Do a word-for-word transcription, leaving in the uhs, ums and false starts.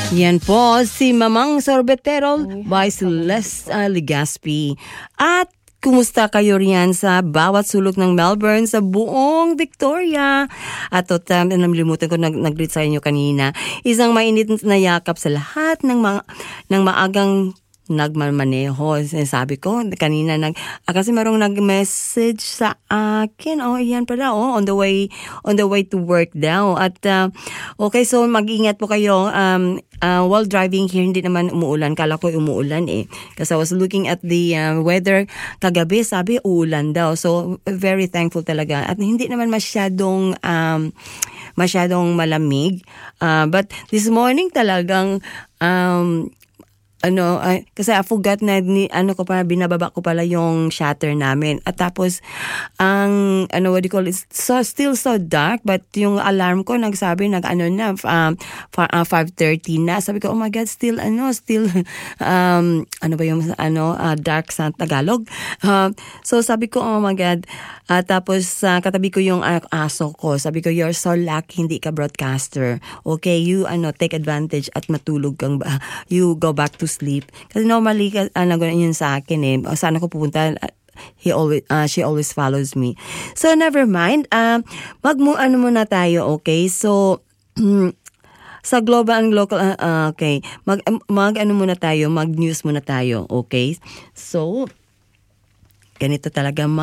Yan po si Mamang Sorbetero by Celeste uh, Legaspi. At kumusta kayo riyan sa bawat sulok ng Melbourne, sa buong Victoria? At ito, um, namilimutan ko nag- nag-greet sa inyo kanina. Isang mainit na yakap sa lahat ng, mga, ng maagang nagmamaneho. Sabi ko kanina nag ah, kasi marong nag-message sa akin. Oh, iyan pala oh, on the way on the way to work daw. At uh, okay, so mag-ingat po kayo um uh, while driving here. Hindi naman umuulan. Kala ko umuulan eh. Kasi I was looking at the uh, weather kagabi, sabi uulan daw. So very thankful talaga. At hindi naman masyadong um masyadong malamig. Uh, but this morning talagang um ano, ay, kasi I forgot na ni, ano ko pa, binababa ko pala yung shutter namin. At tapos, ang, ano, what do you call it, so, still so dark, but yung alarm ko, nagsabi, nag, ano na, um, uh, five thirty na. Sabi ko, oh my God, still, ano, still, um, ano ba yung, ano, uh, dark sa Tagalog? Uh, so, sabi ko, oh my God, uh, tapos, uh, katabi ko yung uh, aso ko. Sabi ko, you're so lucky, hindi ka broadcaster. Okay, you, ano, take advantage at matulog kang, uh, you go back to sleep. Kasi normally, ano, yun sa akin eh. Saan ako pupunta, he always, uh, she always follows me. So, never mind. Um, mag, ano muna tayo, okay? So, sa global and local, uh, uh, okay. Mag, mag, ano muna tayo, mag news muna tayo, okay? So, ganito talaga